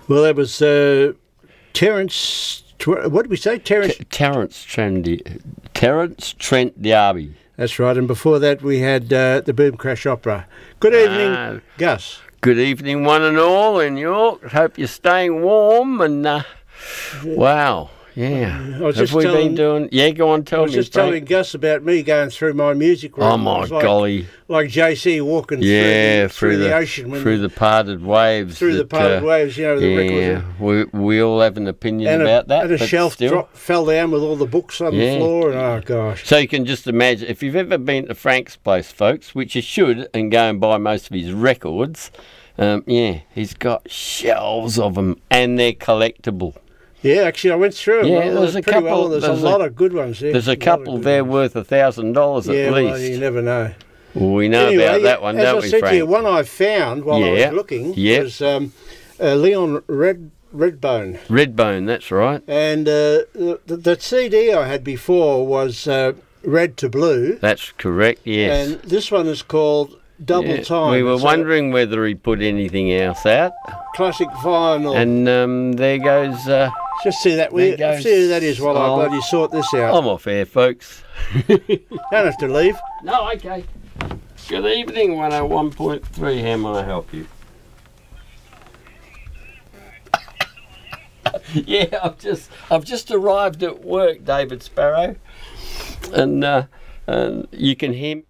Well, that was Terence. What did we say? Terence Trent D'Arby. That's right. And before that, we had the Boom Crash Opera. Good evening, Gus. Good evening, one and all in York. Hope you're staying warm. And wow. Yeah. Have we been doing... Yeah, go on, tell me. I was just telling Gus about me going through my music room. Oh, my golly. Like JC walking through the ocean. Through the parted waves. Through the parted waves, you know. The records. We all have an opinion about that. And a shelf fell down with all the books on the floor. And oh, gosh. So you can just imagine, if you've ever been to Frank's place, folks, which you should, and go and buy most of his records, he's got shelves of them, and they're collectible. Yeah, actually, I went through them. Yeah, there's a couple. Well. There's a lot of good ones there. There's a couple there worth $1,000 at least. Yeah, well, you never know. Well, we know about that one, don't we, Frank? As I said to you, one I found while I was looking was Leon Redbone. Redbone, that's right. And the CD I had before was Red to Blue. That's correct, yes. And this one is called Double Time. We were wondering whether he put anything else out. Classic vinyl. And there goes... just see that. See who that is while I bloody sort this out. I'm off air, folks. Don't have to leave. No, okay. Good evening, 101.3. How may I help you? Yeah, I've just arrived at work, David Sparrow, and you can hear me.